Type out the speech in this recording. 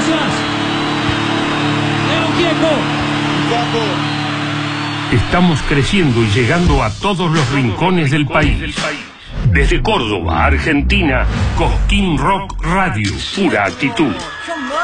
Gracias. León Gieco. Estamos creciendo y llegando a todos los rincones del país. Desde Córdoba, Argentina, Cosquín Rock Radio, pura actitud.